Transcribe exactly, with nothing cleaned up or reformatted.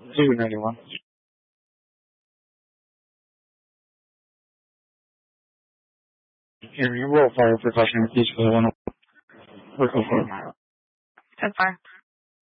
Zulu ninety-one. Here, you roll fire precaution with each for the one.